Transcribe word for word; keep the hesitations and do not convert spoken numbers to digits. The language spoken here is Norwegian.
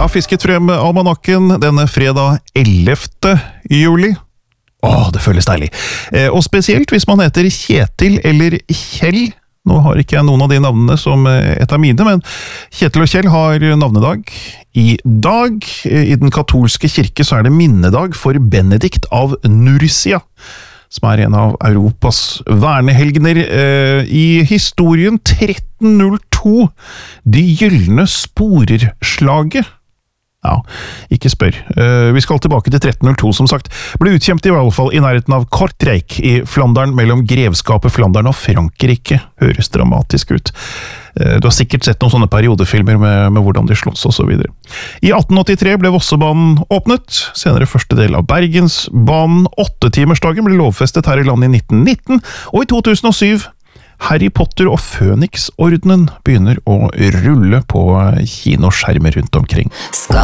Jeg har fisket frem almanakken denne fredag ellevte juli. Åh, det føles deilig. Eh, og spesielt hvis man heter Kjetil eller Kjell. Nå har ikke jeg noen av de navnene som et av mine, men Kjetil og Kjell har navnedag i dag. I den katolske kirke så er det minnedag for Benedikt av Nursia, som er en av Europas vernehelgener. Eh, I historien tretten null to, De gyllene sporerslaget. Ja, ikke spør. Uh, vi skal tilbake til tretten null to, som sagt. Ble utkjempet i hvert fall i nærheten av Kortrijk i Flandern, mellom grevskapet Flandern og Frankrike. Høres dramatisk ut. Uh, du har sikkert sett noen sånne periodefilmer med, med hvordan de slåss og så videre. I atten åttitre ble Vossebanen åpnet, senere første del av Bergensbanen. Åttetimersdagen ble lovfestet her i landet i nitten nitten, og i to tusen og syv Harry Potter og Fønix-ordenen begynner å rulle på kinoskjermer rundt omkring.